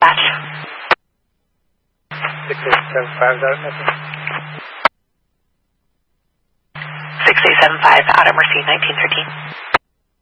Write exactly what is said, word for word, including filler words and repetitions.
Dispatch. six eight seven five, is that it? six eight seven five, out at Mercy, nineteen thirteen.